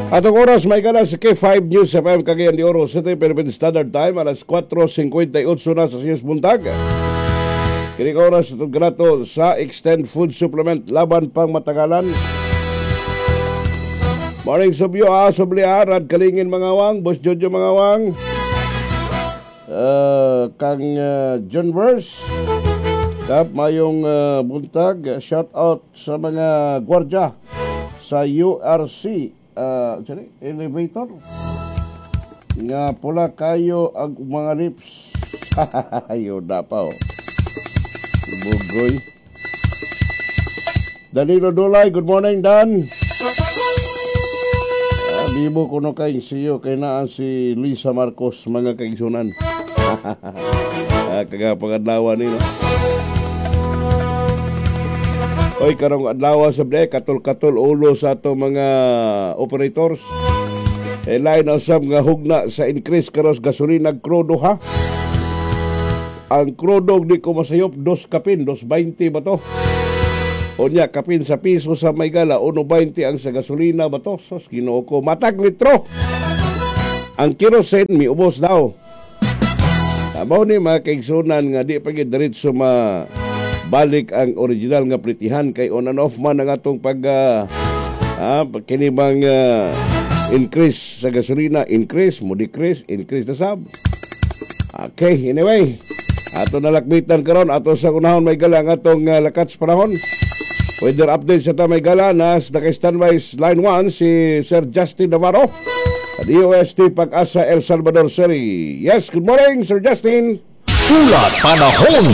Atong oras may gana sa K5 News FM Cagayan de Oro City, Philippine Standard Time, alas 4:58 na sa siyas buntag. Kining oras itong ganato sa Extend Food Supplement laban pang matagalan. Morning subyo subliarad kalingin mga wang, Boss Jojo mga wang. Kang John Verse. Kap mayong buntag, shout out sa mga gwardiya sa URC elevator nga pula kayo ang mga lips. Ayo na pa bugoy. Danilo Dulay, good morning Dan. Bibo kuno kay siyo kay naan si Lisa Marcos mga kaigsunan. Kagapangadlawan ni no. Oy, karong adlaw sa bde, katol-katol ulo sa ato mga operators. Lain ang sab nga hugna sa increase karos gasolina krudo ha. Ang krudo di ko masayop 2 kapin, 2.20 ba to? Unya kapin sa piso sa Maygala, 1.20 ang sa gasolina ba to? Sos Ginoo ko, matag litro. Ang kerosene miubos daw. Abaw ni mga kaigsunan nga di pagid diretso balik ang original nga pritihan kay on and off man ang atong kinibang increase sa gasolina, increase mo decrease, increase na sab. Okay, anyway, ato nalakbitan karon ato sa unahon may gala ang atong lakats panahon. Weather update sa ta may gala na naka-standby line 1 si Sir Justin Navarro at DOST Pag-asa El Salvador City. Yes, good morning Sir Justin. Ulat panahon.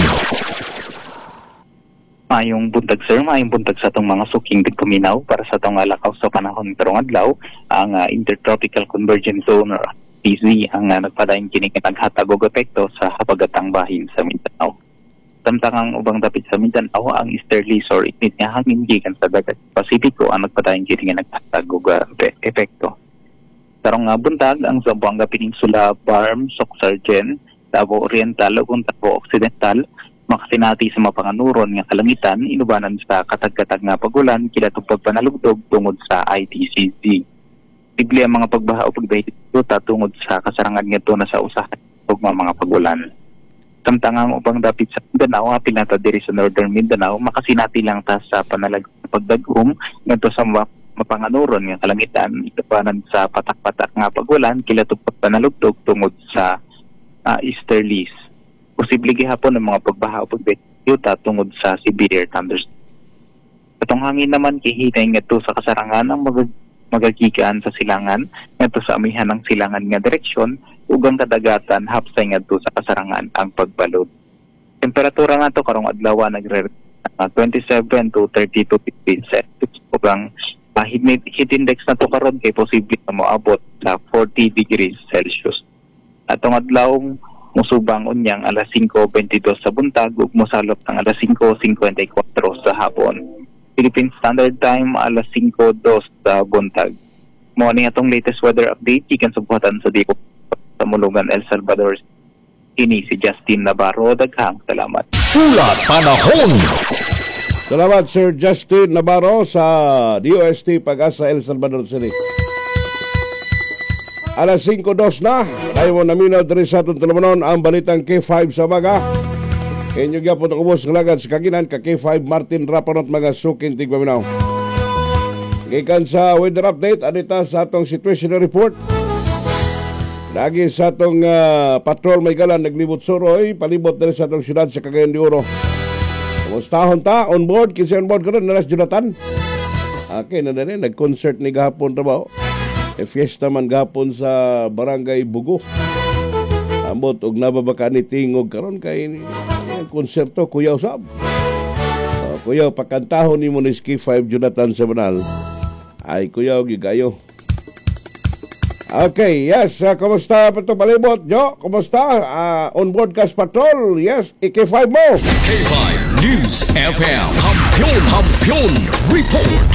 Mayong buntag sir, mayong buntag sa itong mga suking tigpaminaw para sa itong lakaw sa panahon karong adlaw. Ang Intertropical Convergence Zone or TZ ang nagpadayon kini naghatag og epekto sa habagatang bahin sa Mindanao. Samtang ang ubang dapit sa Mindanao, ang easterlies or init nga hangin gikan sa dagat Pasipiko ang nagpadayon kini naghatag og epekto. Karong buntag ang Zamboanga Peninsula, Barm, Soc-Sargen, Davao Oriental ug Davao Occidental makasinati sa mapanganuron nga kalangitan inubanan sa katag-katag nga pagulan kilatong pagpanalugdog tungod sa ITCZ. Bigli ang mga pagbaha o pagbahita tungod sa kasarangan ngadto na sa usahan ug mga pagulan. Samtang ang ubang dapit sa Mindanao apil na ta diri sa Northern Mindanao makasinati lang ta sa pagdagom ngadto sa mapanganuron nga kalangitan inubanan sa patak-patak nga pagulan kilatong pagpanalugdog tungod sa easterlies. Posible gihapon ang mga pagbaha o pagbahita tungod sa severe thunderstorms. Katong hangin naman kihinay ngadto sa kasarangan ang magagikan sa silangan ngadto sa amihan ng silangan nga direksyon ug ang kadagatan hapsay ngadto sa kasarangan ang pagbalod. Temperatura ngadto karong adlaw nagre 27 to 32 degrees Celsius ug ang heat index nato karon kay posible na moabot sa 40 degrees Celsius. Atong adlaw musubang unyang alas 5:22 sa buntag ug mosalop ng alas 5:54 sa hapon. Philippine Standard Time alas 5:02 sa buntag. Mao ni atong latest weather update gikan sa buhatan sa Dipo sa Mulugan, El Salvador. Kini si Justin Navarro, daghang salamat. Ulat panahon. Salamat Sir Justin Navarro sa DOST Pag-asa El Salvador City. Alas 5:02 na, tayo mo naminaw diri sa atong teleponon ang balitang K5 sa baga. Inyo gyapon ang ubos ng lagad sa kaginan ka K5 Martin Rapanot mga suking tigpaminaw. Gikan sa weather update, adita sa atong situation report. Lagi sa atong patrol may galan naglibot suroy, palibot diri sa atong syudad sa Cagayan de Oro. Kumustahon ta, on board, kinsa on board karon nalas Jonathan. Okay, na rin, nag-concert ni gahapon trabaho. Fiesta man gapon sa Barangay Bugo. Ambot og nababaka ni tingog karon kay konserto kuyaw sab. Kuyaw pakantahon ni mo ni Ski 5 Jonathan sa Banal. Ay kuyaw gigayo. Okay, yes, kumusta pa to palibot, Jo? Kumusta? On broadcast patrol, yes, K5 mo. K5 News FM. Kampiyon report.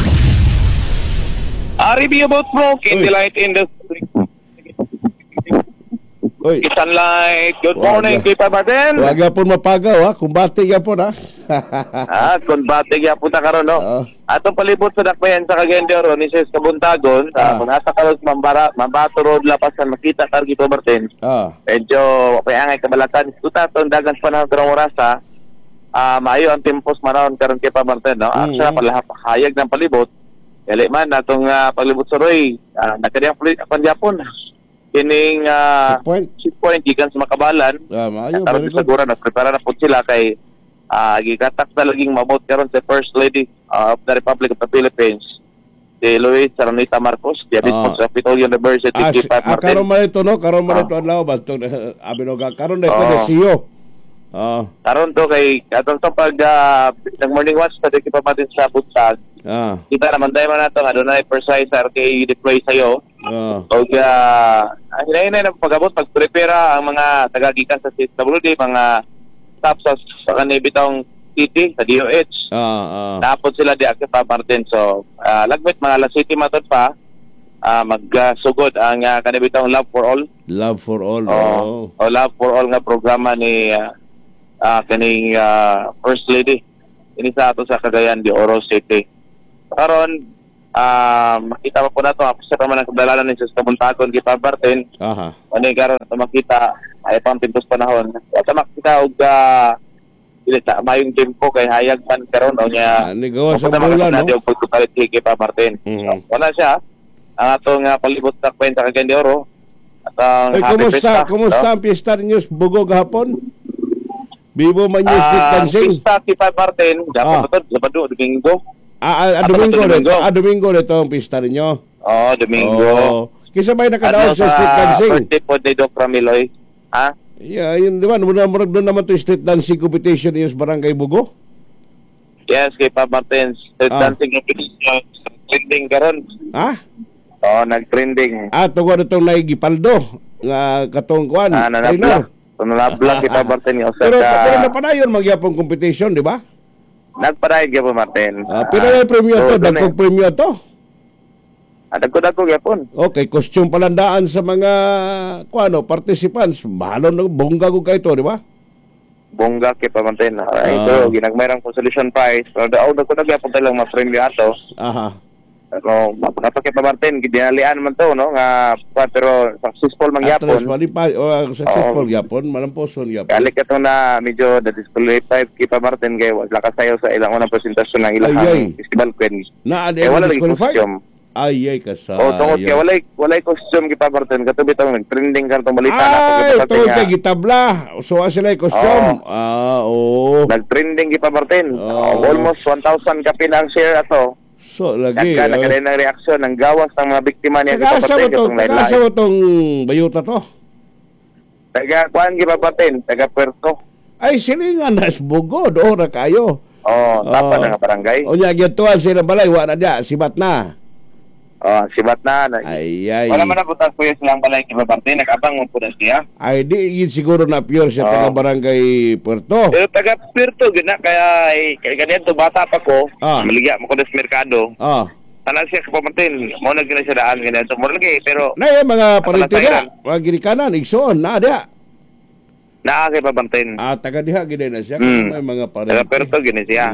Review about broken delight industry. Uy. Sunlight. Good Wag morning, na. Kipa Martin. Wag yapon mapagaw ha, kumbate yapon ha. Kung batig ya punta karon no. Oo. Atong palibot sa dakbayan sa Cagayan ni Sis Kabuntagon, kung nasa kalos Mambato Road lapasan makita kar Kipa Martin. Medyo payangay kabalatan. Tuta tong dagan panahon karong orasa. Maayo ang tempos manahon karon Kipa Martin no. Asa palahayag ng palibot. Dili man atong paglibot sa Roy, nagkadiyang Japon. Kining checkpoint gikan sa Makabalan. Maayo, Karon very good. siguro na prepara na po sila kay gigatak na laging mabot karon sa First Lady of the Republic of the Philippines, si Luis Saranita Marcos, diabit po sa Capitol University, Kipa Martin. Karon man ito, no? Karon man ito adlaw ba ito, abinoga. Karon na ito na siyo. Karon to kay atong to pag nag-morning watch sa Kipa Martin sa Butsag. Kita naman dahil man nato adunay precise RKA deploy sayo. Og hinay-hinay na pag-abot, pag-prepara ang mga taga-gikan sa CSWD, mga staff sa kanibitong city, sa DOH. Napod sila di Kipa Martin. So, lagmit mga alas city matod pa, magsugod ang kanibitong Love for All. Love for All. Love for All nga programa ni kaning First Lady. Ini sa ato sa Cagayan de Oro City. Karon makita pa po nato sa naman ang kadalanan ni sa Kabuntagon Kipa Martin. Ano karon makita ay pang pintos panahon. Sa makita og dili ta mayong tempo kay hayag man karon o nya. Gawa sa bulan no. Nadio pagkupalit Kipa Martin. Wala siya ang atong palibot sa kwenta Cagayan de Oro. At ang kumusta ang piyesta ninyo sa Bugo gahapon? Bibo man yung street dancing. Pista Kipa Martin, Sabado, Domingo. Domingo nito ang pista ninyo. Domingo. Kisa ba'y nakadaon sa street dancing? Birthday po ni Doc Ramiloy. Yeah, yun di ba? Murag doon naman to street dancing competition yung sa Barangay Bugo? Yes, Kipa Martin. Street dancing competition. Trending karon. Nag-trending. Tungkol itong naigipaldo. Katong kuan. Nanabla Kipa Martin. Pero napadayon magyapong competition, di ba? Nagparayag Kipa Martin. Pero yung premium to, dagkog premium to. Dagkog yapon. Okay, costume palandaan sa mga participants. Bahalon na bongga ko kayo to, di ba? Bongga Kipa Martin. Ito, ginagmayrang consolation prize. Pero dagkog yapon tayo lang ma-premium ato. Pero Kipa Martin, ginalian man to, no? Pero successful man yapon. Successful yapon, malamposon yapon. Kalik ito na medyo disqualified Kipa Martin kay wala kasayo sa ilang unang presentasyon ng ilang festival queen. Kaya wala lagi costume. Ay, kasayo. Tungkol kaya walay costume Kipa Martin. Katubi itong nag-trending ka itong balita na. Tungkol kay gitabla. So, sila yung costume. Nag-trending Kipa Martin. Almost 1,000 kapi na ang share ato. So, lagi. Nagkaroon ng reaksyon ng gawas ng mga biktima niya. Tagasa mo itong bayuta to? Kuhaan Kipa Martin, taga Puerto. Ay, silingan na Bugo, doon na kayo. Tapa na nga barangay. O niya, gituan sila balay, wala na sibat na. Sibat na. Wala man na butas po yung silang balay Kipa Martin, nag-abang mo po na siya. Ay, di siguro na pure siya taga barangay Puerto. Pero taga Puerto, kaya ganyan to, bata pa ko, maligya mo ko na sa merkado. Tanan siya Kipa Martin, mo na gina siya daan, ganyan to, mo lagi, pero... Na yung mga paritirya, mga girikanan, igsoon, na dia. Na Kipa Martin. Taga diha, gina na siya, may mga paritirya. Taga Puerto, gina siya.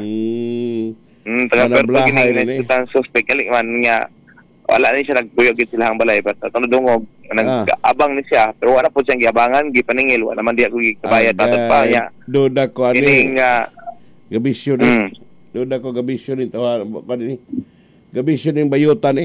Taga Puerto, gina siya, suspect, kalik man niya. Wala ni siya nagbuyog silang balay basta dungog nag-abang ni siya pero wala po siyang giabangan gipaningil wala man di ako gikabayad tatot pa niya duda ko ani gabisyo ni duda ko gabisyo ni gabisyo ning bayutan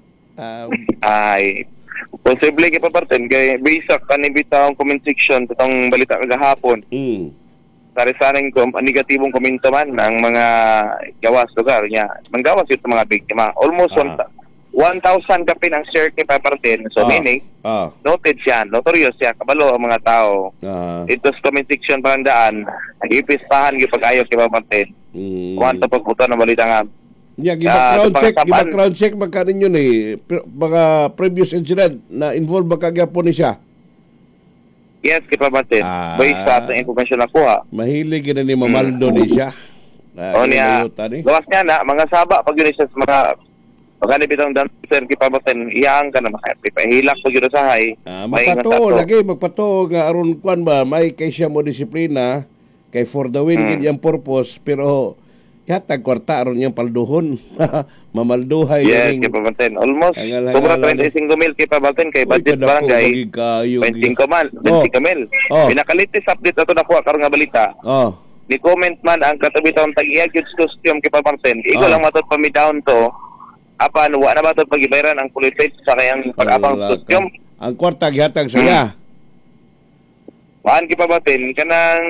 ay posible Kipa Martin kay bisak kanibitang comment section itong balita kagahapon sarisaning negatibong komento man ng mga gawas lugar niya manggawas yung mga biktima almost 1,000 kapin ang share Kipa Martin. So meaning, noted siya, notorious siya, kabalo ang mga tao. Ito sa comment section parandaan, nag-ipistahan gipag-ayo Kipa Martin. Kuwanto pagputo ng balita nga. Background check baka ninyo ni mga previous incident na involved baka gyapon ni siya. Yes, Kipa Martin. Based sa atong information na kuha. Mahilig na ni Mamaldo ni siya. Gawas niya na, mga saba pag yun siya sa mga Pagkani bitong dancer kipabaten iyang ka na makapipahilak po gyud sa hay. Magpato lagi magpato nga aron kwan ba may kay siya mo disiplina kay for the win gid yang purpose pero yatag kwarta aron yang palduhon. Mamalduhay yes kipabaten almost sobra 35,000 kipabaten kay budget barangay 25,000 pinakalitis update ato nakuha karon nga balita. Ni comment man ang katabi taon tag-iya gyud costume kipabaten igo lang matud pamidown to. Apan wa na ba ito pag-ibayran ang kulipit sa kayang pag-abang costume? Ang kwarta gihatag saya. Waan kipabatin kanang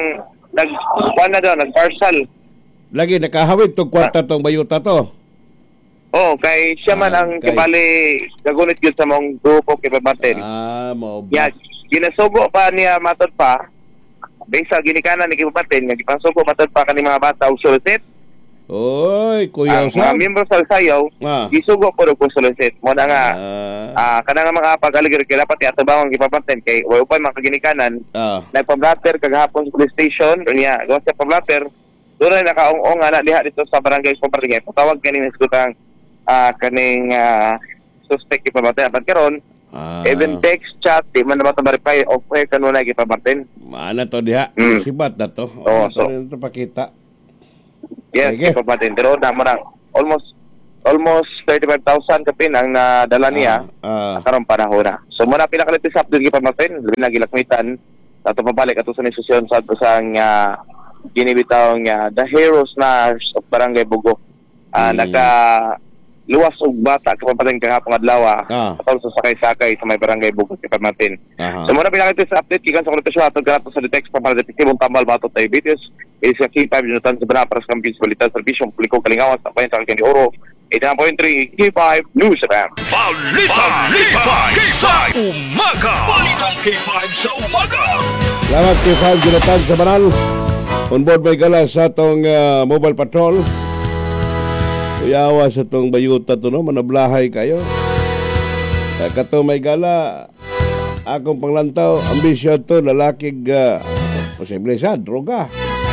nag-parcel. Lagi nakahawid tong kwarta tong bayuta to. Oh, kay siya man ang kibali gagunit gyud sa mong grupo kipabatin. Mao ba. Ya, ginasugo pa niya matod pa. Bisa ginikanan ni kipabatin nga gipasugo matod pa kani mga bata og sulisit. Oy, kuya sa mga miyembro sa sayaw, gisugo po rin kung solicit. Muna nga, kanang mga pag-aligir, kaya dapat iatabawang ipapantin kay way upay mga kaginikanan, nagpa-blatter kagahapon sa police station, niya, gawa sa pa-blatter, doon na nakaong-ong nga diha dito sa barangay sa Paligay. Patawag kaning nasutang kaning suspect ipapantin. Apan karon, even text, chat, di man na ba-reply, okay, kanunay ipapantin. Maana to diha, sibat na to. So, ito pakita. Yes, kipabatin. Pero naman almost 35,000 kapin ang nadala niya karong panahon na. So muna pinakalitis update kipabatin, labi na gilakmitan ato pabalik ato sa nisosyon sa sang ginibitaw nga The Heroes Nurse of Barangay Bugo. Naka luwas og bata kapapating kahapon adlaw atol sa sakay-sakay sa may Barangay Bugo kipabatin. So muna pinakalitis update gikan sa koleksyon ato kanato sa detect pa para detektibong tambal bato tay BTS is sa K5 Jonathan sa Banaparas Campus Balita Servisyong Publiko Kalingawan sa Payan sa Cagayan de Oro 89.3 K5 News FM. Balitang K5 sa umaga. Balitang K5 sa umaga. Salamat K5 Jonathan sa Banal. On board may gala sa atong mobile patrol. Uyawa sa itong bayuta to no, manablahay kayo. Kato may gala akong panglantaw, ambisyon to lalakig posible sa droga.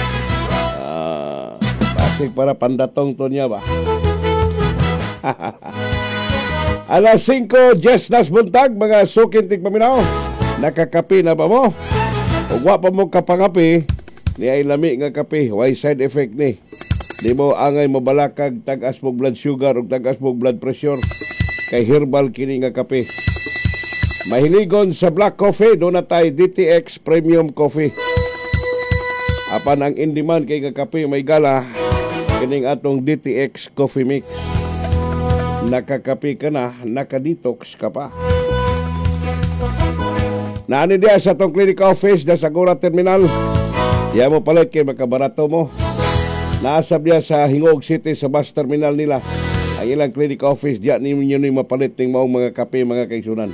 Para pandatong to niya ba? Alas 5, Jess Nas Buntag, mga sukintig paminaw. Nakakapi na ba mo? O wa pa mo kapangapi, ni ay lami nga kapi, why side effect ni? Di mo angay mabalakag, tagas mo blood sugar o tagas mo blood pressure. Kay herbal kini nga kapi. Mahiligon sa black coffee, doon na tayo DTX Premium Coffee. Apan ang in-demand kay nga kape may gala, kining atong DTX Coffee Mix. Nakakape ka na, nakadetox ka pa. Naani diya sa atong clinic office na Sagura Terminal. Diya mo palit kay makabarato mo. Naasab diya sa Hingog City sa bus terminal nila. Ang ilang clinic office diya ninyo ni mapalit ng maong mga kape mga kaigsunan.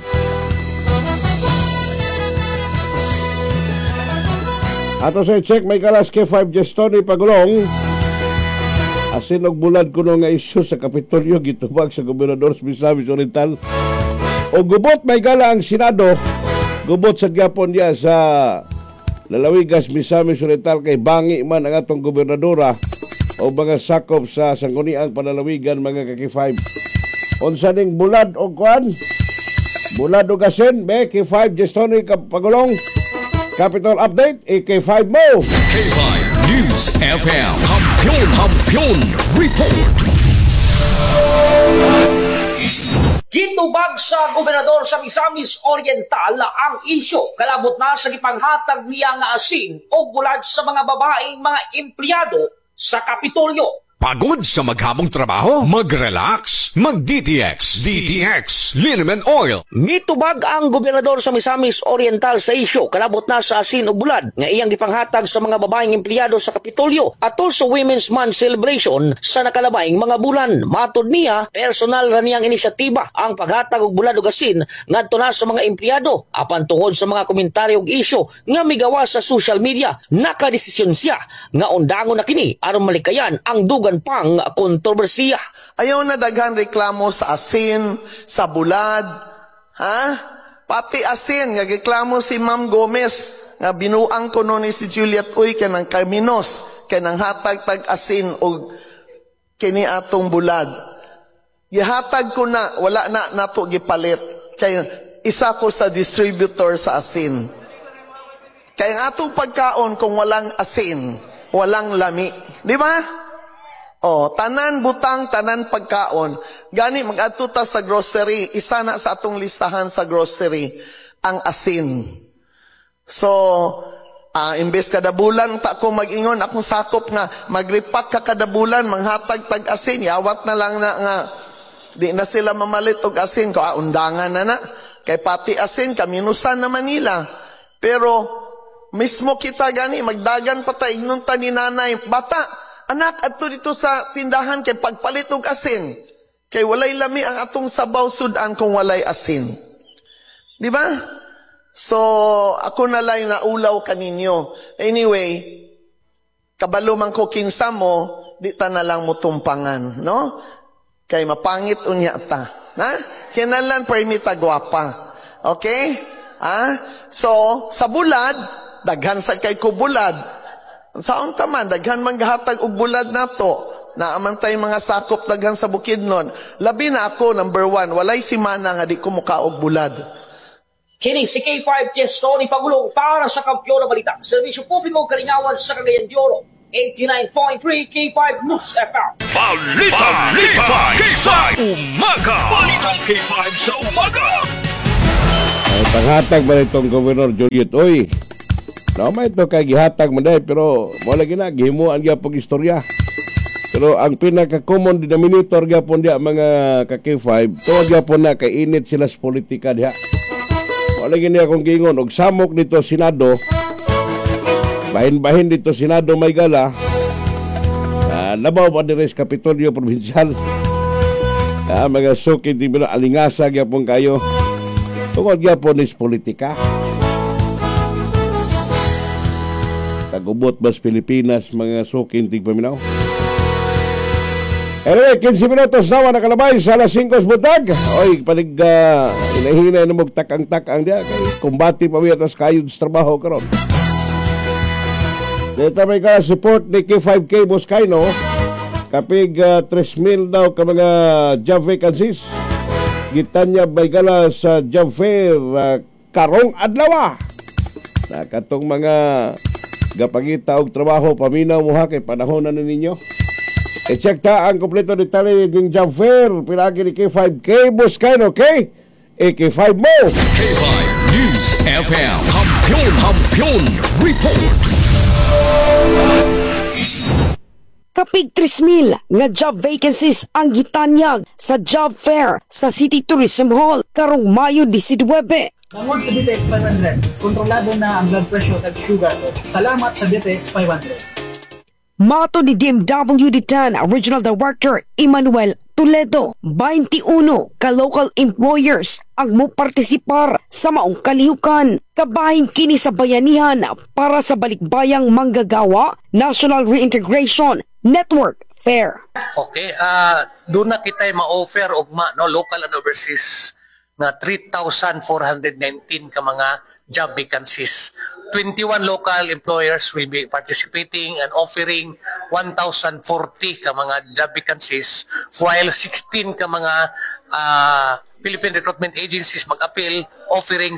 Ato sa check may kalas K5 Gestoni Pagulong. Asin og bulad kuno nga isyu sa Kapitolyo gitubag sa Gobernador sa Misamis Oriental. O gubot may gala ang Senado. Gubot sa gyapon diya sa Lalawigas Misamis Oriental kay bangi man ang atong gobernadora o mga sakop sa sangguniang panalawigan mga K5. Unsa ning bulad o kuan? Bulad o gasin be K5 Gestoni Pagulong. Capital Update, AK5 mo! K5 News FM. Kampiyon Report. Gitubag sa gobernador sa Misamis Oriental ang isyu kalabot na sa gipanghatag niya nga asin o bulad sa mga babaeng mga empleyado sa Kapitolyo. Pagod sa maghamong trabaho? Mag-relax. Mag-DTX. DTX Liniment Oil. Nitubag ang gobernador sa Misamis Oriental sa isyu kalabot na sa asin o bulad nga iyang gipanghatag sa mga babaeng empleyado sa Kapitolyo atol sa Women's Month celebration sa nakalabaing mga bulan. Matod niya, personal ra niyang inisyatiba ang paghatag og bulad og asin ngadto na sa mga empleyado. Apan tungod sa mga komentaryo og isyu nga migawa sa social media, nakadesisyon siya nga undangon na kini aron malikayan ang dugang pang kontrobersiya. Ayaw na daghan reklamo sa asin, sa bulad, ha? Pati asin, nga reklamo si Ma'am Gomez, nga binuang ko ni si Juliet Uy, kanang Carminos, kanang hatag tag asin o kini atong bulad. gihatag ko na, wala na nato gipalit. Kaya isa ko sa distributor sa asin. Kaya ang atong pagkaon kung walang asin, walang lami. Di ba? O, tanan butang, tanan pagkaon. Gani, mag-adto ta sa grocery. Isa na sa atong listahan sa grocery, ang asin. So, imbes kada bulan, ta ko mag-ingon, akong sakop nga, magripak ka kada bulan, manghatag tag asin, yawat na lang na nga, di na sila mamalit og asin, ko undangan na na. Kay pati asin, kaminusan na Manila. Pero, mismo kita gani, magdagan pa ta, ignunta ni nanay, bata, anak, adto dito sa tindahan, kay pagpalit og asin. Kay walay lami ang atong sabaw sudan kung walay asin. Di ba? So, ako na lang naulaw kaninyo. Anyway, kabalo man ko kinsa mo, di ta na lang mo tumpangan, no? Kay mapangit unya ta. Ha? Kinalan permita gwapa. Okay? So, sa bulad, daghan sa kay ko bulad. Saon taman, daghan manggahatag og bulad nato. Naamantay mga sakop daghan sa Bukidnon. Labi na ako, number 1, walay simana nga di ko mukaog bulad. Kini si K5 Chess ni Pagulong para sa Kampiyon na Balita. Servisyo publiko Kalingawan sa Cagayan de Oro. 89.3 K5 News FM. Balitang K5 sa umaga. Balitang K5 sa umaga. Panghatag ba itong Governor Juliet? Oy, may ito kay gihatag man dahil, pero wala gina, gihimuan niya pag istorya. Pero ang pinaka-common denominator gyapon dia mga ka-K5, tuwag gyapon na kay init sila sa politika diha. Wala gini akong giingon og samok dito Senado, bahin-bahin dito Senado may gala, labaw pa diri sa Kapitolyo Provincial. Mga suki di ba alingasa gyapon kayo. Tungod gyapon is politika. Tagubot bas Pilipinas mga suki tigpaminaw. Anyway, 15 minutos na nakalabay sa alas 5 buntag. Oy, panig hinahinay na magtakang-takang diya. Kay kumbati pa miyatas kayo sa trabaho karon. Dito may ka support ni K5K Boscaino. Kapig 3,000 daw ka mga job vacancies. Gitanya may gala sa job fair karong adlaw. Nakatong mga gapangita og trabaho paminaw mo ha kay panahon na ninyo. I-check ta ang kompleto detalye ng job fair. Pinagi ni K5K Boscaino, okay? K5 mo! K5 News FM. Kampiyon Report. Kapig 3,000 nga job vacancies ang gitanyag sa job fair sa City Tourism Hall karong Mayo 19. Tungod sa DTX 500, kontrolado na ang blood pressure at sugar ko. Salamat sa DTX 500. Mato ni DMW D10 Regional Director Emmanuel Toledo, 21 ka local employers ang mupartisipar sa maong kalihukan. Kabahin kini sa bayanihan para sa balikbayang manggagawa National Reintegration Network Fair. Okay, doon na kita ma-offer ugma no local and overseas na 3,419 ka mga job vacancies. 21 local employers will be participating and offering 1,040 ka mga job vacancies, while 16 ka mga Philippine recruitment agencies mag-appeal offering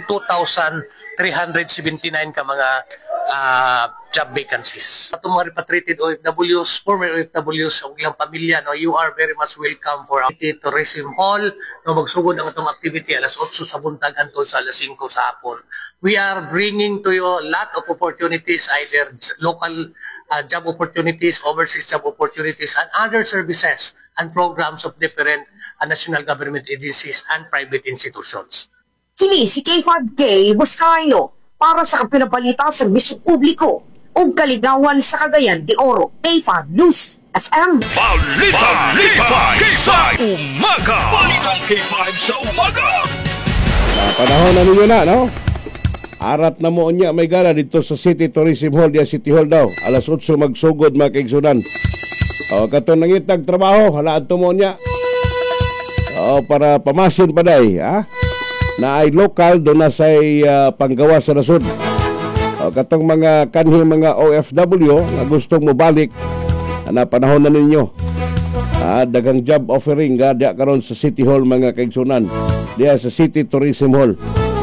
2,379 ka mga job vacancies. At mga repatriated OFWs, former OFWs, ang ilang pamilya, no, you are very much welcome for our tourism hall. No, magsugod ang itong activity alas 8 sa buntag hangtod sa alas 5 sa hapon. We are bringing to you a lot of opportunities, either local job opportunities, overseas job opportunities, and other services and programs of different national government agencies and private institutions. Kini si K5K Boscaino para sa kapinabalita sa misyon publiko o kaligawan sa Cagayan de Oro. K5 News FM. Balitang K5 sa umaga. Balitang K5 sa umaga. Panahon na ninyo na, no? Arat na mo niya may gala dito sa City Tourism Hall, dia City Hall daw. Alas 8 magsugod mga kaigsunan. Katong nangitag trabaho, halaan to mo niya. Para pamasin pa day, ha? Na ay local, doon na say panggawa sa nasod. Katong mga kanhing mga OFW na gustong mobalik, na panahon na ninyo. Dagang job offering nga diya karon sa City Hall mga kaigsunan. Diya sa City Tourism Hall.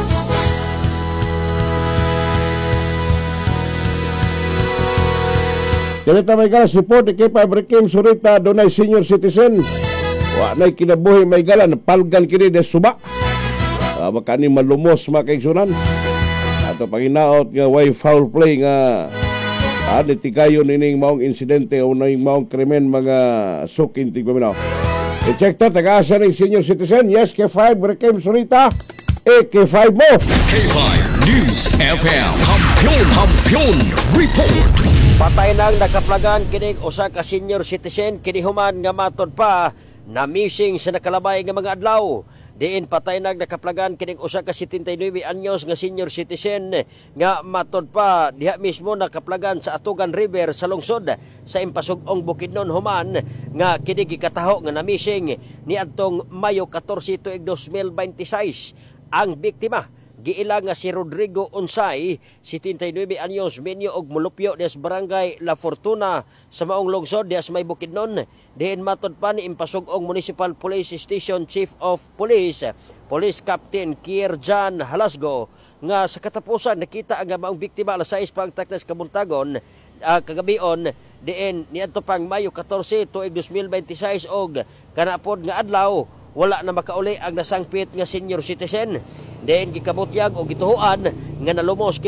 Kanita may galas report kay Pabrikim Surita dunay senior citizen. Wa nay kinabuhi may galan palgan kini de suba. Makani malumos mga kaigsunan. Ato panginaot nga way foul play nga tikayon ining maong insidente o ning maong krimen mga suking tigpaminaw. I-check ta taga-asa ning senior citizen. Yes, K5 Brikim Surita. K5 mo. K5 News FM. Kampiyon Report. Patay nang nakaplagan kining usa ka senior citizen kini human nga matod pa na missing sa nakalabay nga mga adlaw. Diin patay nang nakaplagan kining usa ka 79 anyos nga senior citizen nga matod pa diha mismo nakaplagan sa Atugan River sa lungsod sa Impasugong Bukidnon human nga kini gikataho nga na missing niadtong Mayo 14 tuig 2026. Ang biktima giila nga si Rodrigo Unsay, 79 anyos, minyo og mulupyo des barangay La Fortuna sa maong lungsod des may Bukidnon. Diin matod pa ni Impasugong Municipal Police Station Chief of Police, Police Captain Kierjan Halasgo, nga sa katapusan nakita ang maong biktima alas 6 pagtaknas kabuntagon kagabion diin niadto pang Mayo 14 tuig 2026 og kanapod nga adlaw wala na makauli ang nasangpit nga senior citizen. Diin gikabutyag o gituhuan nga nalumos